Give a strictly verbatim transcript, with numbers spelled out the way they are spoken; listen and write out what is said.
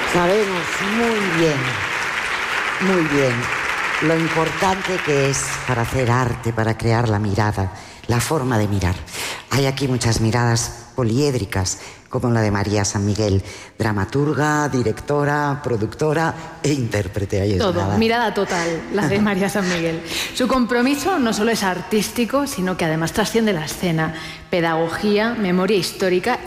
Sabemos muy bien, muy bien, lo importante que es para hacer arte, para crear la mirada, la forma de mirar. Hay aquí muchas miradas poliédricas, como la de María San Miguel, dramaturga, directora, productora e intérprete. Ahí es Todo, nada. mirada total, la de María San Miguel. Su compromiso no solo es artístico, sino que además trasciende la escena. Pedagogía, memoria histórica